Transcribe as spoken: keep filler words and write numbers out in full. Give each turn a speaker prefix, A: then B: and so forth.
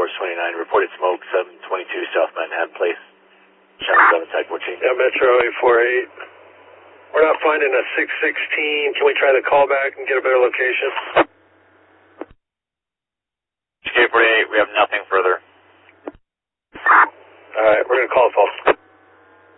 A: Force twenty-nine, reported smoke, seven twenty-two South Manhattan Place. Channel seven, Tech fourteen.
B: Yeah, Metro eight four eight. We're not finding a six sixteen. Can we try to call back and get a better location?
A: K forty-eight, we have nothing further.
B: All right, we're going to call a false.